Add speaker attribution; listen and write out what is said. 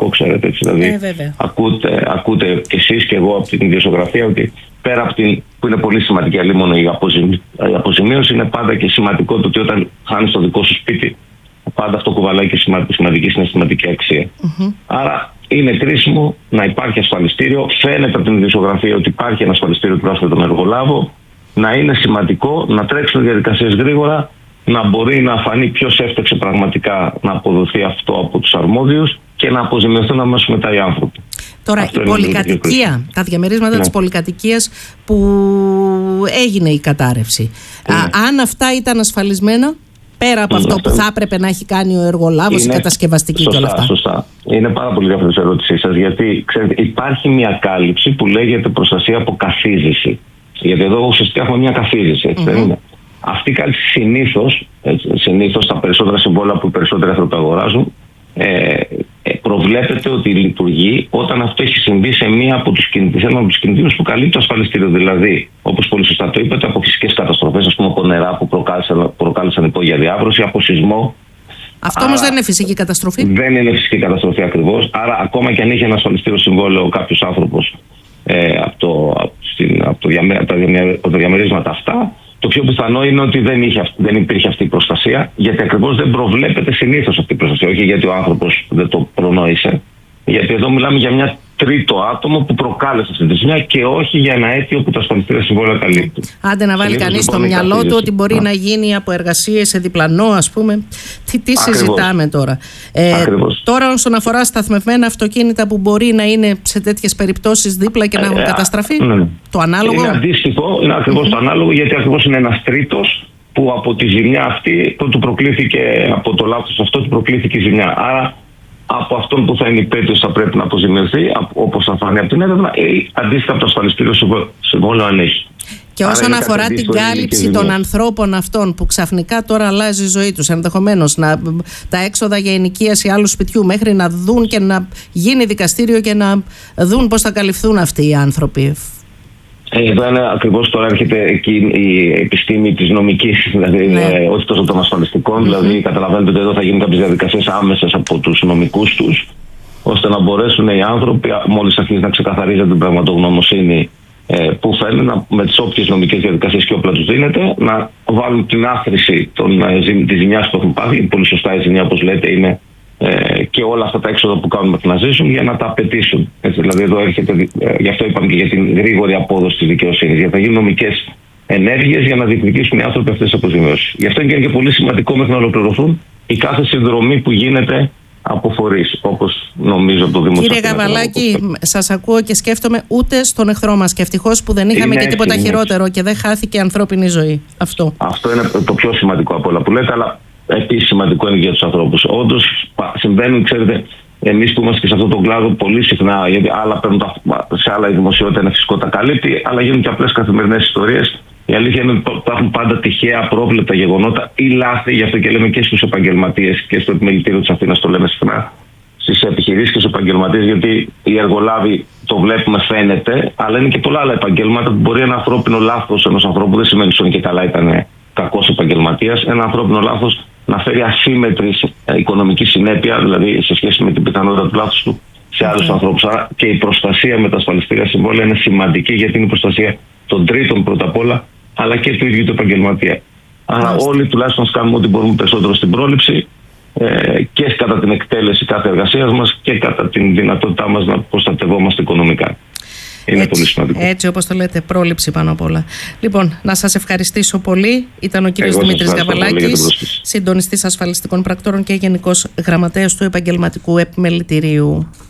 Speaker 1: σημαντικό, ξέρετε. Έτσι, δηλαδή, ακούτε κι εσείς και εγώ από την ιδιοσιογραφία ότι πέρα από που είναι πολύ σημαντική αλλήμον η αποζημίωση, είναι πάντα και σημαντικό το ότι όταν χάνεις το δικό σου σπίτι, πάντα αυτό κουβαλάει και σημαντική συναισθηματική αξία. Άρα είναι κρίσιμο να υπάρχει ασφαλιστήριο. Φαίνεται από την ιδιοσιογραφία ότι υπάρχει ένα ασφαλιστήριο τουλάχιστον για τον εργολάβο. Να είναι σημαντικό να τρέξουν οι διαδικασίες γρήγορα, να μπορεί να φανεί ποιος έφταξε πραγματικά να αποδοθεί αυτό από τους αρμόδιους και να αποζημιωθούν αμέσως μετά οι άνθρωποι.
Speaker 2: Τώρα, αυτό η πολυκατοικία, τα διαμερίσματα της πολυκατοικίας που έγινε η κατάρρευση, αν αυτά ήταν ασφαλισμένα, πέρα από αυτό που θα έπρεπε να έχει κάνει ο εργολάβος, η κατασκευαστική και όλα αυτά. Σωστά.
Speaker 1: Είναι πάρα πολύ διαφορετική η ερώτησή σας, γιατί ξέρετε, υπάρχει μια κάλυψη που λέγεται προστασία από καθίζηση. Γιατί εδώ ουσιαστικά έχουμε μια καθίζηση, έτσι δεν είναι? Αυτή η κάλυψη συνήθως τα περισσότερα συμβόλαια που οι περισσότεροι άνθρωποι αγοράζουν, προβλέπεται ότι λειτουργεί όταν αυτό έχει συμβεί σε ένα από τους κινδύνους που καλύπτει το ασφαλιστήριο. Δηλαδή, όπως πολύ σωστά το είπατε, από φυσικές καταστροφές, ας πούμε από νερά που προκάλεσαν υπόγεια διάβρωση, από σεισμό.
Speaker 2: Αυτό όμως δεν είναι φυσική καταστροφή.
Speaker 1: Δεν είναι φυσική καταστροφή ακριβώς. Άρα, ακόμα και αν είχε ένα ασφαλιστήριο συμβόλαιο κάποιος άνθρωπος από τα διαμερίσματα αυτά, το πιο πιθανό είναι ότι δεν υπήρχε αυτή η προστασία, γιατί ακριβώς δεν προβλέπεται συνήθως αυτή η προστασία. Όχι γιατί ο άνθρωπος δεν το προνόησε, γιατί εδώ μιλάμε για μια τρίτο άτομο που προκάλεσε αυτή τη ζημιά και όχι για ένα αίτιο που τα ασφαλιστήρια συμβόλαια καλύπτουν.
Speaker 2: Άντε να βάλει κανείς στο μυαλό του ότι μπορεί να γίνει από εργασίες σε διπλανό, ας πούμε. Τι συζητάμε τώρα. Τώρα, όσον αφορά σταθμευμένα αυτοκίνητα που μπορεί να είναι σε τέτοιες περιπτώσεις δίπλα και να έχουν καταστραφεί, το ανάλογο.
Speaker 1: Είναι αντίστοιχο, είναι ακριβώς το ανάλογο, γιατί ακριβώς είναι ένας τρίτος που από τη ζημιά αυτή του προκλήθηκε, από το λάθος αυτό του προκλήθηκε η ζημιά. Άρα, από αυτόν που θα είναι υπέτειος θα πρέπει να αποζημιωθεί, όπως θα φανεί από την έρευνα, ή αντίστοιχα από το ασφαλιστήριο συμβόλαιο αν έχει.
Speaker 2: Και όσον αφορά την κάλυψη των ανθρώπων αυτών που ξαφνικά τώρα αλλάζει η ζωή τους, ενδεχομένως τα έξοδα για ενοικίαση άλλου σπιτιού, μέχρι να δουν και να γίνει δικαστήριο και να δουν πώς θα καλυφθούν αυτοί οι άνθρωποι.
Speaker 1: Εδώ είναι ακριβώς τώρα έρχεται εκεί η επιστήμη της νομικής, δηλαδή όχι τόσο των ασφαλιστικών, δηλαδή καταλαβαίνετε ότι εδώ θα γίνουν κάποιες διαδικασίες άμεσες από τους νομικούς τους, ώστε να μπορέσουν οι άνθρωποι, μόλις αρχίσει να ξεκαθαρίζεται την πραγματογνωμοσύνη που φαίνεται, με τις όποιες νομικές διαδικασίες και όπλα τους δίνεται, να βάλουν την άθρηση της ζημιάς που έχουν πάθει. Πολύ σωστά η ζημιά, όπως λέτε, είναι και όλα αυτά τα έξοδα που κάνουν μέχρι να ζήσουν, για να τα απαιτήσουν. Έτσι, δηλαδή εδώ έρχεται, γι' αυτό είπαμε και για την γρήγορη απόδοση της δικαιοσύνης, για να γίνουν νομικές ενέργειες για να διεκδικήσουν οι άνθρωποι αυτές τις αποζημιώσεις. Γι' αυτό είναι και πολύ σημαντικό μέχρι να ολοκληρωθούν η κάθε συνδρομή που γίνεται από φορείς, όπως νομίζω το Δημοσιο.
Speaker 2: Κύριε Γαβαλάκη, σας ακούω και σκέφτομαι ούτε στον εχθρό μας. Και ευτυχώς που δεν είχαμε και τίποτα χειρότερο και δεν χάθηκε ανθρώπινη ζωή. Αυτό
Speaker 1: είναι το πιο σημαντικό από όλα που λέτε, αλλά επίσης σημαντικό είναι για τους ανθρώπους. Όντως συμβαίνουν, ξέρετε, εμείς που είμαστε και σε αυτόν τον κλάδο πολύ συχνά, γιατί άλλα παίρνουν σε άλλα η δημοσιότητα είναι φυσικό τα καλύπτει, αλλά γίνουν και απλές καθημερινές ιστορίες. Η αλήθεια είναι ότι υπάρχουν πάντα τυχαία απρόβλεπτα γεγονότα ή λάθη, γι' αυτό και λέμε και στους επαγγελματίες και στο επιμελητήριο της Αθήνας το λέμε συχνά, στις επιχειρήσεις και στους επαγγελματίες, γιατί οι εργολάβοι το βλέπουμε, φαίνεται, αλλά είναι και πολλά άλλα επαγγέλματα που μπορεί ένα ανθρώπινο λάθος ενός ανθρώπου, δεν σημαίνει ότι και καλά ήταν κακός επαγγελματίας, ένα ανθρώπινο λάθος να φέρει ασύμμετρη οικονομική συνέπεια, δηλαδή σε σχέση με την πιθανότητα του λάθους του σε άλλους ανθρώπους. Άρα και η προστασία με τα ασφαλιστήρια συμβόλαια είναι σημαντική, γιατί είναι η προστασία των τρίτων πρώτα απ' όλα, αλλά και του ίδιου του επαγγελματία. Άρα όλοι τουλάχιστον κάνουμε ό,τι μπορούμε περισσότερο στην πρόληψη και κατά την εκτέλεση κάθε εργασίας μας και κατά την δυνατότητά μας να προστατευόμαστε οικονομικά. Είναι πολύ σημαντικό.
Speaker 2: Έτσι όπως το λέτε, πρόληψη πάνω απ' όλα. Λοιπόν, να σας ευχαριστήσω πολύ. Ήταν ο κύριος Δημήτρης Γαβαλάκης, συντονιστής ασφαλιστικών πρακτόρων και γενικός γραμματέας του Επαγγελματικού Επιμελητηρίου.